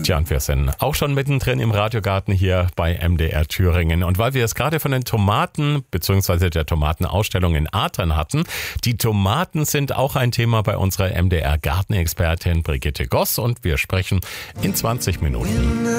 Tja, und wir sind auch schon mittendrin im Radiogarten hier bei MDR Thüringen. Und weil wir es gerade von den Tomaten bzw. der Tomatenausstellung in Adern hatten, die Tomaten sind auch ein Thema bei unserer MDR Gartenexpertin Brigitte Goss und wir sprechen in 20 Minuten.